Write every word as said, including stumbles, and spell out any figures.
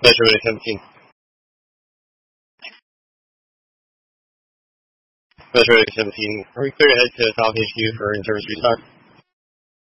Metro eight seventeen. Metro eight seventeen. Are we clear ahead to South H Q for in-service restart?